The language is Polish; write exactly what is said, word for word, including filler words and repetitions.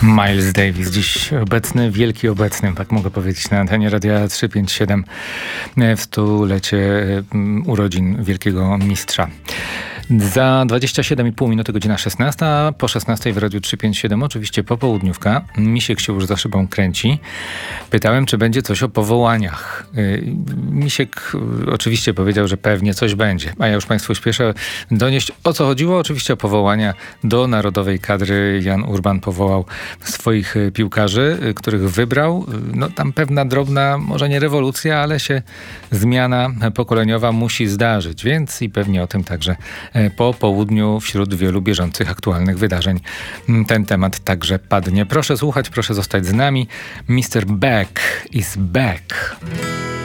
Miles Davis, dziś obecny, wielki obecny, tak mogę powiedzieć, na antenie Radia trzysta pięćdziesiąt siedem w stulecie urodzin wielkiego mistrza. Za dwadzieścia siedem i pół minuty, godzina szesnasta, po szesnastej w Radiu trzysta pięćdziesiąt siedem, oczywiście popołudniówka. Misiek się już za szybą kręci. Pytałem, czy będzie coś o powołaniach. Misiek oczywiście powiedział, że pewnie coś będzie, a ja już Państwu śpieszę donieść, o co chodziło. Oczywiście o powołania do narodowej kadry. Jan Urban powołał swoich piłkarzy, których wybrał. No tam pewna drobna, może nie rewolucja, ale się zmiana pokoleniowa musi zdarzyć, więc i pewnie o tym także po południu wśród wielu bieżących, aktualnych wydarzeń ten temat także padnie. Proszę słuchać, proszę zostać z nami. mister Beck is back.